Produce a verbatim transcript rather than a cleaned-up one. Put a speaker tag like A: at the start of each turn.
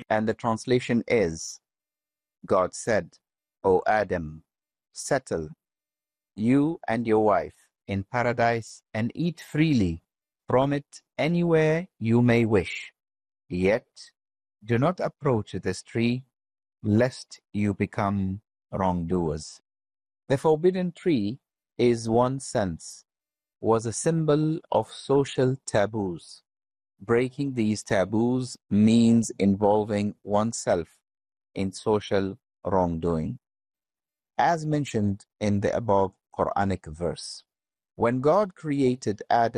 A: And the translation is, God said, O Adam, settle, you and your wife, in paradise and eat freely from it anywhere you may wish. Yet do not approach this tree, lest you become wrongdoers. The forbidden tree, is one sense, was a symbol of social taboos. Breaking these taboos means involving oneself in social wrongdoing. As mentioned in the above Quranic verse, when God created Adam